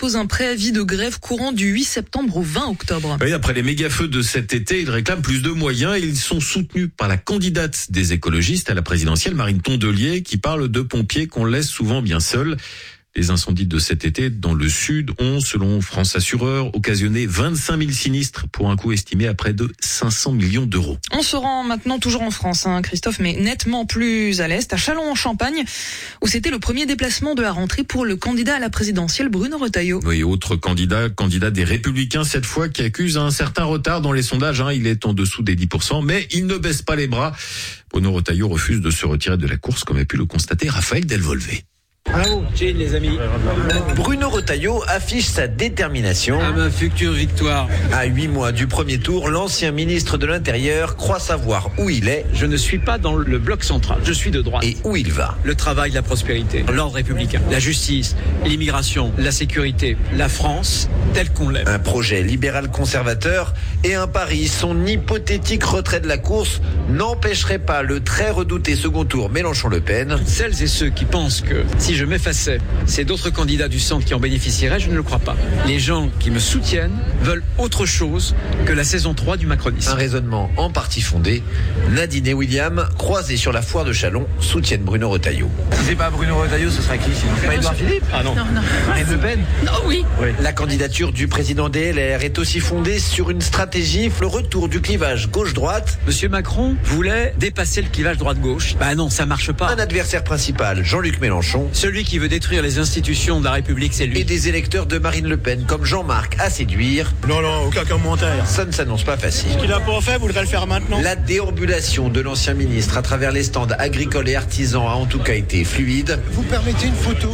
dépose un préavis de grève courant du 8 septembre au 20 octobre. Oui, après les méga-feux de cet été, ils réclament plus de moyens et ils sont soutenus par la candidate des écologistes à la présidentielle, Marine Tondelier, qui parle de pompiers qu'on laisse souvent bien seuls. Les incendies de cet été dans le sud ont, selon France Assureur, occasionné 25 000 sinistres pour un coût estimé à près de 500 millions d'euros. On se rend maintenant toujours en France, Christophe, mais nettement plus à l'est, à Châlons-en-Champagne, où c'était le premier déplacement de la rentrée pour le candidat à la présidentielle Bruno Retailleau. Oui, autre candidat des Républicains cette fois, qui accuse un certain retard dans les sondages. Il est en dessous des 10%, mais il ne baisse pas les bras. Bruno Retailleau refuse de se retirer de la course, comme a pu le constater Raphaël Delvolvé. Bravo, chill les amis. Bruno Retailleau affiche sa détermination. À ma future victoire. À 8 mois du premier tour, l'ancien ministre de l'Intérieur croit savoir où il est. Je ne suis pas dans le bloc central, je suis de droite. Et où il va. Le travail, la prospérité, l'ordre républicain, la justice, l'immigration, la sécurité, la France telle qu'on l'aime. Un projet libéral conservateur et un pari. Son hypothétique retrait de la course n'empêcherait pas le très redouté second tour Mélenchon-Le Pen. Celles et ceux qui pensent que si je m'effaçais, c'est d'autres candidats du centre qui en bénéficieraient, je ne le crois pas. Les gens qui me soutiennent veulent autre chose que la saison 3 du macronisme. Un raisonnement en partie fondé. Nadine et William, croisés sur la foire de Châlons, soutiennent Bruno Retailleau. Si c'est pas Bruno Retailleau, ce sera qui sinon? Pas Édouard Philippe? Ah non. Marine Le Pen? Non, oui. La candidature du président DLR est aussi fondée sur une stratégie, le retour du clivage gauche-droite. Monsieur Macron voulait dépasser le clivage droite-gauche. Bah non, ça marche pas. Un adversaire principal, Jean-Luc Mélenchon. Celui qui veut détruire les institutions de la République, c'est lui. Et des électeurs de Marine Le Pen, comme Jean-Marc, à séduire. Non, aucun commentaire. Ça ne s'annonce pas facile. Ce qu'il a pas fait, voudrait le faire maintenant. La déambulation de l'ancien ministre à travers les stands agricoles et artisans a en tout cas été fluide. Vous permettez une photo?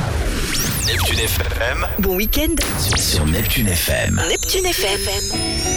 Neptune FM. Bon week-end Sur Neptune FM. Neptune FM.